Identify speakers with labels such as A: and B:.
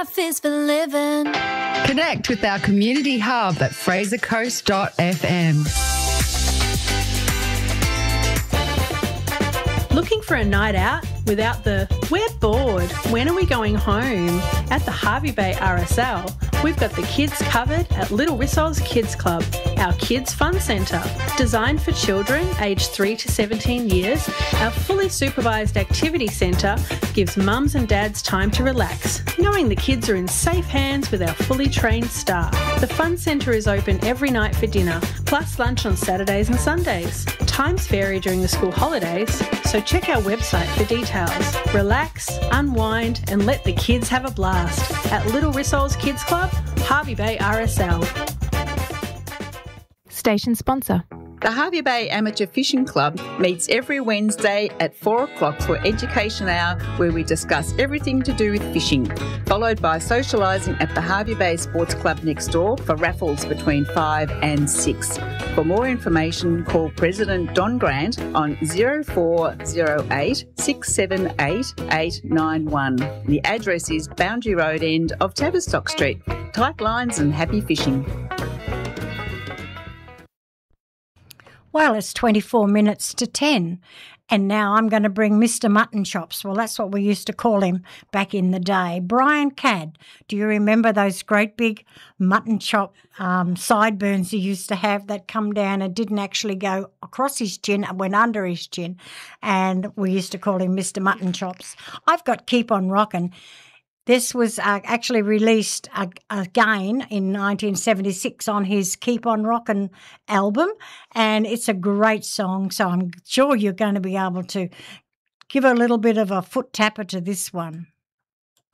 A: Life is for living.
B: Connect with our community hub at frasercoast.fm.
C: Looking for a night out without the "we're bored, when are we going home"? At the Hervey Bay RSL, we've got the kids covered at Little Rissol's Kids Club, our kids fun centre. Designed for children aged 3 to 17 years, our fully supervised activity centre gives mums and dads time to relax, knowing the kids are in safe hands with our fully trained staff. The fun centre is open every night for dinner, plus lunch on Saturdays and Sundays. Times vary during the school holidays, so check our website for details. Relax, unwind and let the kids have a blast at Little Rissol's Kids Club, Hervey Bay RSL.
D: Station sponsor.
E: The Hervey Bay Amateur Fishing Club meets every Wednesday at 4 o'clock for Education Hour, where we discuss everything to do with fishing, followed by socialising at the Hervey Bay Sports Club next door for raffles between 5 and 6. For more information, call President Don Grant on 0408 678 891. The address is Boundary Road end of Tavistock Street. Tight lines and happy fishing.
F: Well, it's 24 minutes to 10, and now I'm going to bring Mr. Mutton Chops. Well, that's what we used to call him back in the day. Brian Cadd. Do you remember those great big mutton chop sideburns he used to have that come down and didn't actually go across his chin and went under his chin? And we used to call him Mr. Mutton Chops. I've got Keep On Rockin'. This was actually released again in 1976 on his Keep On Rockin' album, and it's a great song, so I'm sure you're going to be able to give a little bit of a foot tapper to this one.